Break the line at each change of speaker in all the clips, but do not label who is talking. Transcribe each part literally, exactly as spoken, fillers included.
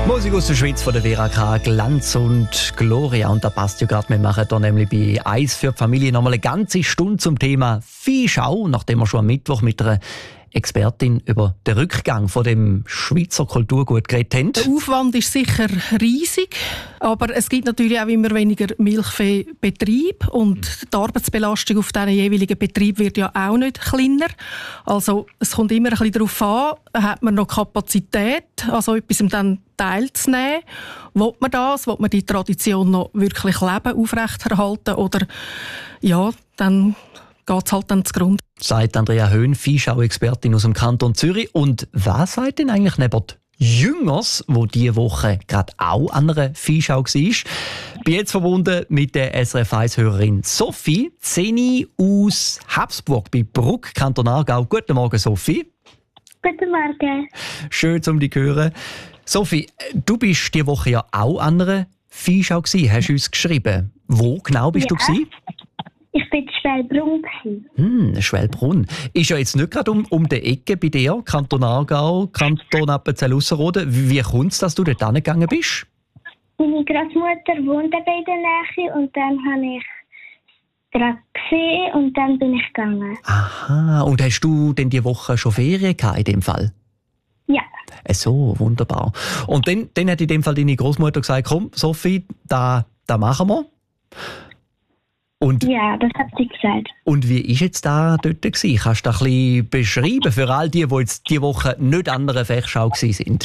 Musik aus der Schweiz von der Vera K. Glanz und Gloria. Und da passt ja gerade, wir machen da nämlich bei «Eis für die Familie» nochmal eine ganze Stunde zum Thema Viehschau, nachdem wir schon am Mittwoch mit einer Expertin über den Rückgang von dem Schweizer Kulturgut geredet haben.
Der Aufwand ist sicher riesig, aber es gibt natürlich auch immer weniger Milchviehbetrieb und die Arbeitsbelastung auf diesen jeweiligen Betrieb wird ja auch nicht kleiner. Also es kommt immer ein bisschen darauf an, hat man noch Kapazität, also etwas dann teilzunehmen. Will man das? Will man die Tradition noch wirklich leben, aufrechterhalten oder ja, dann geht es halt dann zugrunde.
Sagt Andrea Höhn, Viehschau-Expertin aus dem Kanton Zürich. Und was sagt denn eigentlich neben Jüngers, wo diese Woche gerade auch an einer Viehschau war? Bin jetzt verbunden mit der S R F eins-Hörerin Sophie Zeni aus Habsburg bei Bruck, Kanton Aargau. Guten Morgen, Sophie.
Guten Morgen.
Schön, um dich zu hören. Sophie, du bist diese Woche ja auch an einer Viehschau gewesen, hast du uns geschrieben. Wo genau bist
Ja.
du gewesen?
Ich bin in Schwelbrunn.
Hm, Schwelbrunn. Ist ja jetzt nicht gerade um, um die Ecke bei dir, Kanton Aargau, Kanton Appenzell-Ausserrhoden. Wie kommt es, dass du dort hingegangen bist?
Meine Großmutter wohnt bei der Nähe und dann habe ich es gerade gesehen und dann bin ich gegangen.
Aha, und hast du denn die Woche schon Ferien gehabt in dem Fall?
Ja.
Äh, So, wunderbar. Und dann, dann hat in dem Fall deine Großmutter gesagt, komm Sophie, da, da machen wir. Und,
Ja, das hat sie gesagt.
und wie war jetzt da dort gewesen? Kannst du das ein bisschen beschreiben für all die, die jetzt diese Woche nicht an einer Fechschau waren?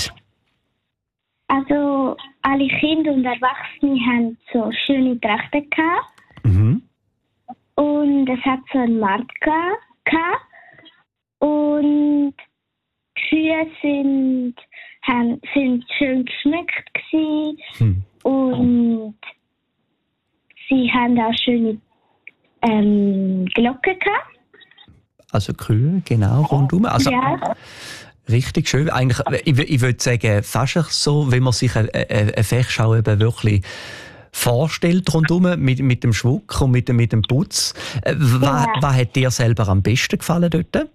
Also alle Kinder und Erwachsene haben so schöne Trachten gehabt
Mhm.
und es hat so einen Markt gehabt und die Kühe sind, haben, sind schön geschmückt gewesen.
Hm.
Und sie haben auch schöne ähm, Glocken gehabt.
Also Kühe, genau, rundum. Also,
Ja.
richtig schön. Eigentlich, ich, ich würde sagen, fast so, wenn man sich eine, eine, eine Fechschau eben wirklich vorstellt rundum, mit, mit dem Schmuck und mit, dem- mit dem Putz. Äh, Was,
Ja.
was hat dir selber am besten gefallen dort?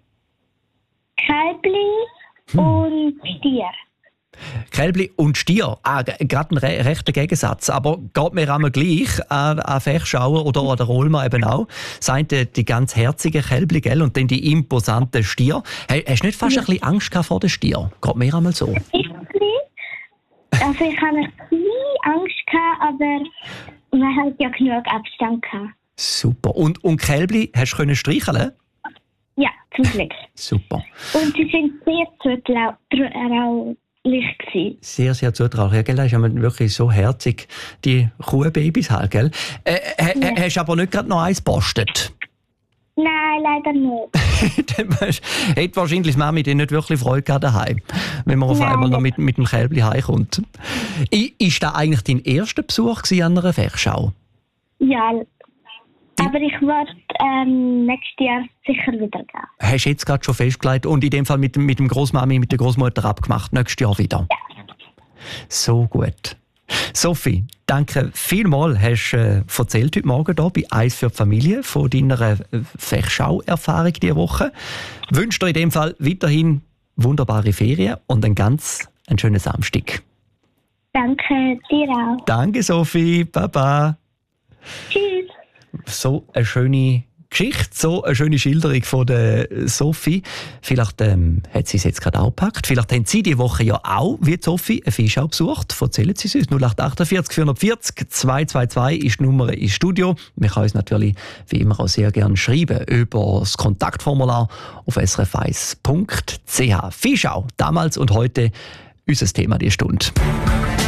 Kälbli und Stier.
Kälbli und Stier, ah, g- gerade ein re rechter Gegensatz. Aber geht mir einmal gleich an, an Fechschauer oder an der Rollma eben auch. Seien die, die ganz herzigen Kälbli, gell? Und dann die imposanten Stier. Ha- Hast du nicht fast ein bisschen Angst gehabt vor den Stier? Geht mir einmal so.
Ich Also ich hatte ein bisschen Angst gehabt, aber man hat ja genug Abstand gehabt.
Super. Und, und Kälbli, hast du können streicheln?
Ja, zum Glück.
Super.
Und sie sind sehr zutraulich gewesen.
Sehr, sehr zutraulich. Ja, gell? Das ist ja wirklich so herzig, die Kuhbabys halt, gell? Äh, äh,
Ja.
Hast du aber nicht gerade noch eins gepostet?
Nein, leider nicht.
Dann weisst- Hätte wahrscheinlich die Mami dir nicht wirklich Freude gehabt daheim, wenn man auf
Nein.
einmal noch mit, mit dem Kälbli heimkommt. I- Ist das eigentlich dein erster Besuch gewesen an einer Fechschau?
Ja, aber ich werde ähm, nächstes Jahr sicher wieder gehen.
Hast du jetzt gerade schon festgelegt und in dem Fall mit, dem- mit dem Großmami, mit der Großmutter abgemacht, nächstes Jahr wieder?
Ja.
So gut. Sophie, danke vielmals, hast du äh, erzählt heute Morgen hier bei «Eis für die Familie» von deiner äh, Fechschau-Erfahrung diese Woche. Ich wünsche dir in dem Fall weiterhin wunderbare Ferien und einen ganz einen schönen Samstag.
Danke, dir auch.
Danke, Sophie. Baba.
Tschüss.
So eine schöne Geschichte, so eine schöne Schilderung von der Sophie. Vielleicht ähm, hat sie es jetzt gerade auch gepackt. Vielleicht haben Sie die Woche ja auch, wie die Sophie, eine Viehschau besucht. Erzählen Sie es uns. null acht achtundvierzig vierhundertvierzig zweihundertzweiundzwanzig ist die Nummer ins Studio. Wir können uns natürlich wie immer auch sehr gerne schreiben über das Kontaktformular auf s r f eins punkt c h. Viehschau, damals und heute unser Thema die Stunde.